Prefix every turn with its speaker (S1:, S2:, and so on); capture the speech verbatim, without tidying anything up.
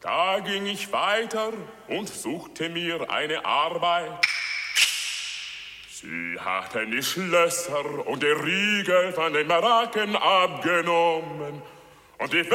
S1: Da ging ich weiter und suchte mir eine Arbeit. Sie hatten die Schlösser und die Riegel von den Baracken abgenommen. Und die